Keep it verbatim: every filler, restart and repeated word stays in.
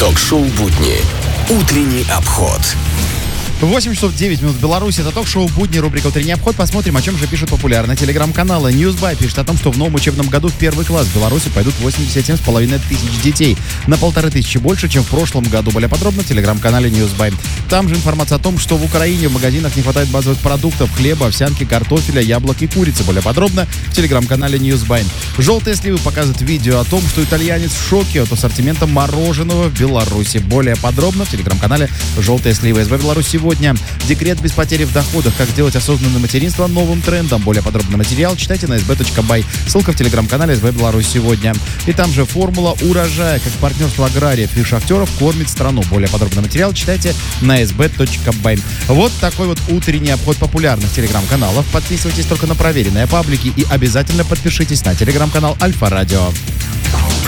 Ток-шоу «Будни». Утренний обход. восемь часов девять минут в Беларуси. Это ток-шоу «Будни», рубрика «Утренний обход». Посмотрим, о чем же пишут популярные телеграм-каналы. Newsby пишет о том, что в новом учебном году в первый класс в Беларуси пойдут восемьдесят семь с половиной тысяч детей. На полторы тысячи больше, чем в прошлом году. Более подробно в телеграм-канале Newsby. Там же информация о том, что в Украине в магазинах не хватает базовых продуктов: хлеба, овсянки, картофеля, яблок и курицы. Более подробно в телеграм-канале Newsby. Желтые сливы показывают видео о том, что итальянец в шоке от ассортимента мороженого в Беларуси. Более подробно в телеграм-канале «Желтые сливы». СБ Беларусь сегодня. Декрет без потери в доходах. Как сделать осознанное материнство новым трендом. Более подробный материал читайте на эс бэ точка бай. Ссылка в телеграм-канале СБ Беларусь сегодня. И там же формула урожая, как партнерство аграриев и шахтеров кормит страну. Более подробный материал читайте на эс бэ точка бай. Вот такой вот утренний обход популярных телеграм-каналов. Подписывайтесь только на проверенные паблики и обязательно подпишитесь на телеграм-канал Альфа Радио.